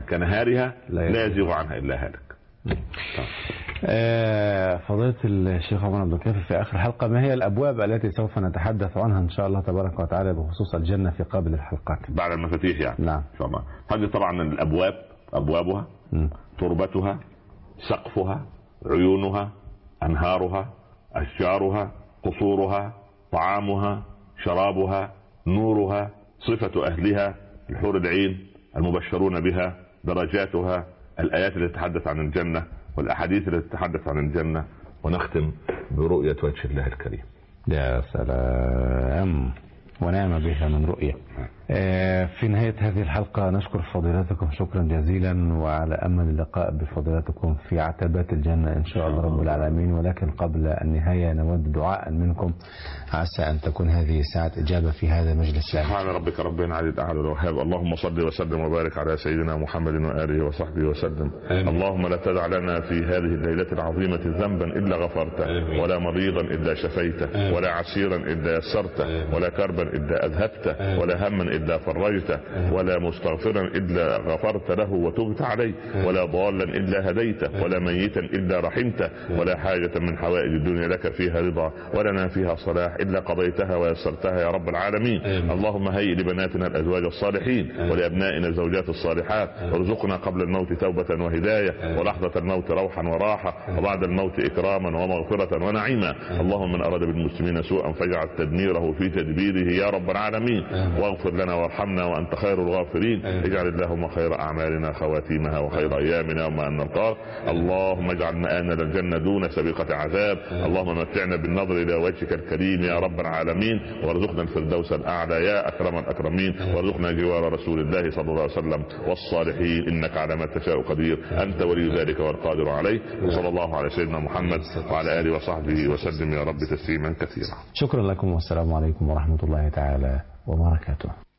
كنهارها لا يزيغ عنها إلا هالك. فضيلة الشيخ عمر عبد الكافي، في آخر حلقة ما هي الأبواب التي سوف نتحدث عنها إن شاء الله تبارك وتعالى بخصوص الجنة في قابل الحلقات بعد المفاتيح يعني؟ نعم إن شاء الله. هذه طبعا الأبواب أبوابها تربتها سقفها عيونها أنهارها أشجارها قصورها طعامها شرابها نورها صفة أهلها الحور العين المبشرون بها درجاتها الآيات التي تتحدث عن الجنة والأحاديث التي تتحدث عن الجنة، ونختم برؤية وجه الله الكريم. يا سلام ونعم بها من رؤية. في نهاية هذه الحلقة نشكر فضيلتكم شكرا جزيلا، وعلى أمل اللقاء بفضيلتكم في عتبات الجنة إن شاء الله رب العالمين. ولكن قبل النهاية نود دعاء منكم عسى أن تكون هذه ساعة إجابة في هذا المجلس. سبحان ربك ربنا العلي الأعلى الوهاب. اللهم صل وسلم وبارك على سيدنا محمد وآله وصحبه وسلم. اللهم لا تدع لنا في هذه الليلة العظيمة ذنبا إلا غفرته، ولا مريضا إلا شفيته، ولا عسيرا إلا يسرته، ولا كربا إلا أذهبته، ولا هما إلا فرجته، ولا مستغفرا إلا غفرت له وتبت عليه، ولا ضالا إلا هديته، ولا ميتا إلا رحمته، ولا حاجة من حوائج الدنيا لك فيها رضا ولنا فيها صلاح إلا قضيتها ويسرتها يا رب العالمين. اللهم هيئ لبناتنا الأزواج الصالحين ولأبنائنا الزوجات الصالحات، وارزقنا قبل الموت توبة وهداية، ولحظة الموت روحا وراحة، وبعد الموت إكراما ومغفرة ونعيما. اللهم من أراد بالمسلمين سوءا فاجعل تدميره في تدبيره يا رب العالمين، واغفر لنا وارحمنا وأنت خير الغافرين. اجعل اللهم خير أعمالنا خواتيمها وخير أيامنا وما أن نلقاك. اللهم اجعل مآلنا للجنة دون سابقة عذاب. اللهم متعنا بالنظر إلى وجهك الكريم يا رب العالمين، وارزقنا الفردوس الأعلى يا أكرم الأكرمين، وارزقنا جوار رسول الله صلى الله عليه وسلم والصالحين، إنك على ما تشاء قدير، أنت ولي ذلك والقادر عليه. وصلى الله على سيدنا محمد وعلى آله وصحبه وسلم يا رب تسليما كثيرا. شكرا لكم والسلام عليكم ورحمة الله تعالى وبركاته.